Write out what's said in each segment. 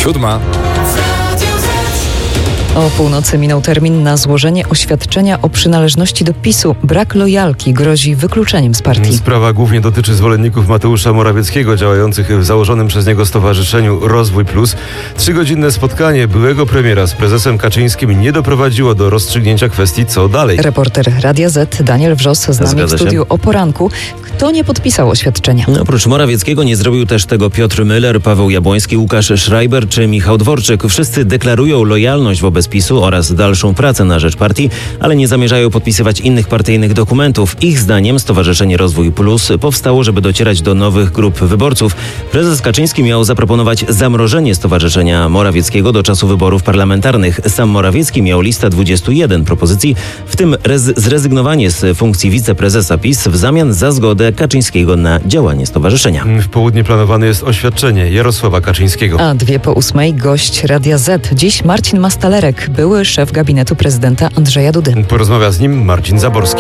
7. O północy minął termin na złożenie oświadczenia o przynależności do PiS-u. Brak lojalki grozi wykluczeniem z partii. Sprawa głównie dotyczy zwolenników Mateusza Morawieckiego działających w założonym przez niego stowarzyszeniu Rozwój Plus. 3-godzinne spotkanie byłego premiera z prezesem Kaczyńskim nie doprowadziło do rozstrzygnięcia kwestii co dalej. Reporter Radia Z Daniel Wrzos z nami w studiu o poranku. Kto nie podpisał oświadczenia? Oprócz Morawieckiego nie zrobił też tego Piotr Müller, Paweł Jabłoński, Łukasz Schreiber czy Michał Dworczyk. Wszyscy deklarują lojalność wobec PiS-u oraz dalszą pracę na rzecz partii, ale nie zamierzają podpisywać innych partyjnych dokumentów. Ich zdaniem Stowarzyszenie Rozwój Plus powstało, żeby docierać do nowych grup wyborców. Prezes Kaczyński miał zaproponować zamrożenie Stowarzyszenia Morawieckiego do czasu wyborów parlamentarnych. Sam Morawiecki miał listę 21 propozycji, w tym zrezygnowanie z funkcji wiceprezesa PiS w zamian za zgodę Kaczyńskiego na działanie stowarzyszenia. W południe planowane jest oświadczenie Jarosława Kaczyńskiego. A 7:02 gość Radia Z. Dziś Marcin Mastalerek, były szef gabinetu prezydenta Andrzeja Dudy. Porozmawia z nim Marcin Zaborski.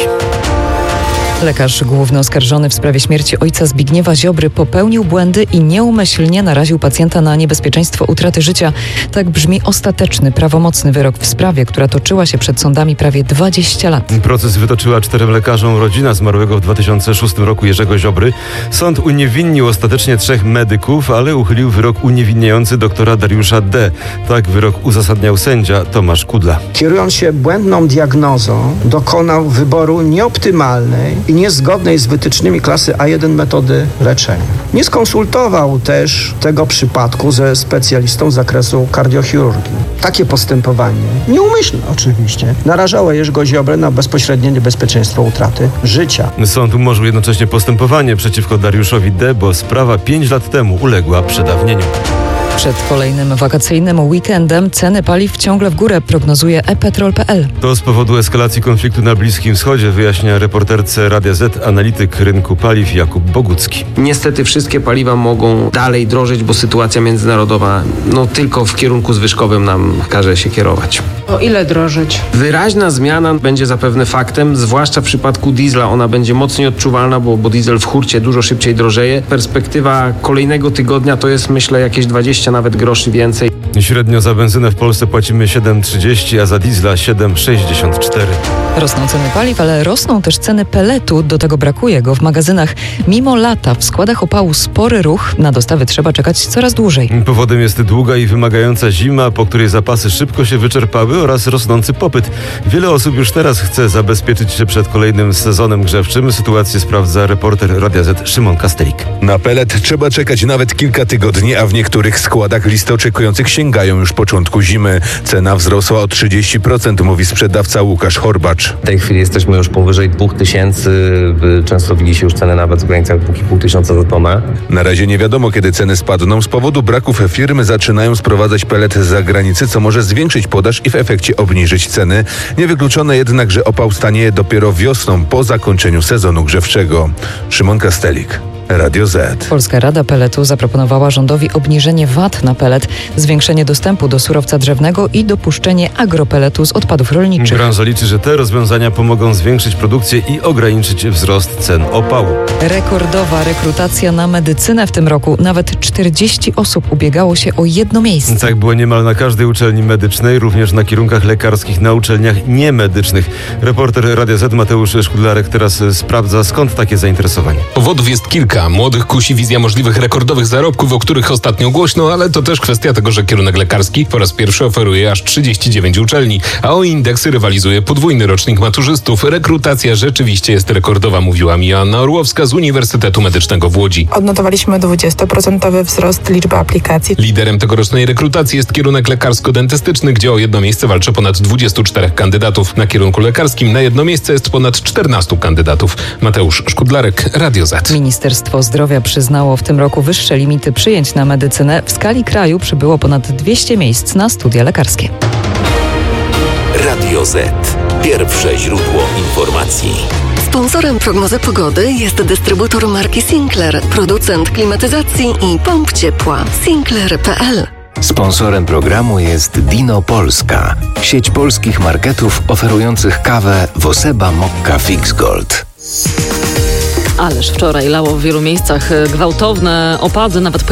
Lekarz główny oskarżony w sprawie śmierci ojca Zbigniewa Ziobry popełnił błędy i nieumyślnie naraził pacjenta na niebezpieczeństwo utraty życia. Tak brzmi ostateczny, prawomocny wyrok w sprawie, która toczyła się przed sądami prawie 20 lat. Proces wytoczyła 4 lekarzom rodzina zmarłego w 2006 roku Jerzego Ziobry. Sąd uniewinnił ostatecznie 3 medyków, ale uchylił wyrok uniewinniający doktora Dariusza D. Tak wyrok uzasadniał sędzia Tomasz Kudla. Kierując się błędną diagnozą, dokonał wyboru nieoptymalnej i niezgodnej z wytycznymi klasy A1 metody leczenia. Nie skonsultował też tego przypadku ze specjalistą z zakresu kardiochirurgii. Takie postępowanie, nieumyślne oczywiście, narażało Jerzego Ziobrę na bezpośrednie niebezpieczeństwo utraty życia. Sąd umorzył jednocześnie postępowanie przeciwko Dariuszowi D., bo sprawa 5 lat temu uległa przedawnieniu. Przed kolejnym wakacyjnym weekendem ceny paliw ciągle w górę, prognozuje ePetrol.pl. To z powodu eskalacji konfliktu na Bliskim Wschodzie, wyjaśnia reporterce Radia Z analityk rynku paliw Jakub Bogucki. Niestety wszystkie paliwa mogą dalej drożeć, bo sytuacja międzynarodowa tylko w kierunku zwyżkowym nam każe się kierować. O ile drożyć? Wyraźna zmiana będzie zapewne faktem, zwłaszcza w przypadku diesla. Ona będzie mocniej odczuwalna, bo diesel w hurcie dużo szybciej drożeje. Perspektywa kolejnego tygodnia to jest, myślę, jakieś 20 nawet groszy więcej. Średnio za benzynę w Polsce płacimy 7,30, a za diesla 7,64. Rosną ceny paliw, ale rosną też ceny peletu. Do tego brakuje go w magazynach. Mimo lata w składach opału spory ruch, na dostawy trzeba czekać coraz dłużej. Powodem jest długa i wymagająca zima, po której zapasy szybko się wyczerpały, oraz rosnący popyt. Wiele osób już teraz chce zabezpieczyć się przed kolejnym sezonem grzewczym. Sytuację sprawdza reporter Radia Z Szymon Kastelik. Na pelet trzeba czekać nawet kilka tygodni, a w niektórych składach listy oczekujących sięgają już początku zimy. Cena wzrosła o 30%, mówi sprzedawca Łukasz Horbacz. W tej chwili jesteśmy już powyżej 2000, często widzi się już ceny nawet w granicach 2500 za tonę. Na razie nie wiadomo, kiedy ceny spadną. Z powodu braków firmy zaczynają sprowadzać pelet z zagranicy, co może zwiększyć podaż i w efekcie obniżyć ceny. Niewykluczone jednak, że opał stanieje dopiero wiosną, po zakończeniu sezonu grzewczego. Szymon Kastelik, Radio Z. Polska Rada Peletu zaproponowała rządowi obniżenie VAT na pelet, zwiększenie dostępu do surowca drzewnego i dopuszczenie agropeletu z odpadów rolniczych. Branża liczy, że te rozwiązania pomogą zwiększyć produkcję i ograniczyć wzrost cen opału. Rekordowa rekrutacja na medycynę w tym roku. Nawet 40 osób ubiegało się o jedno miejsce. Tak było niemal na każdej uczelni medycznej, również na kierunkach lekarskich na uczelniach niemedycznych. Reporter Radia Z Mateusz Szkudlarek teraz sprawdza, skąd takie zainteresowanie. Powodów jest kilka. Młodych kusi wizja możliwych rekordowych zarobków, o których ostatnio głośno, ale to też kwestia tego, że kierunek lekarski po raz pierwszy oferuje aż 39 uczelni, a o indeksy rywalizuje podwójny rocznik maturzystów. Rekrutacja rzeczywiście jest rekordowa, mówiła mi Joanna Orłowska z Uniwersytetu Medycznego w Łodzi. Odnotowaliśmy 20% wzrost liczby aplikacji. Liderem tegorocznej rekrutacji jest kierunek lekarsko-dentystyczny, gdzie o jedno miejsce walczy ponad 24 kandydatów. Na kierunku lekarskim na jedno miejsce jest ponad 14 kandydatów. Mateusz Szkudlarek, Radio Z. Ministerstwo Zdrowia przyznało w tym roku wyższe limity przyjęć na medycynę. W skali kraju przybyło ponad 200 miejsc na studia lekarskie. Radio Z. Pierwsze źródło informacji. Sponsorem prognozy pogody jest dystrybutor marki Sinclair, producent klimatyzacji i pomp ciepła. Sinclair.pl. Sponsorem programu jest Dino Polska, sieć polskich marketów oferujących kawę Woseba Mokka Fix Gold. Ależ wczoraj lało w wielu miejscach gwałtowne opady, nawet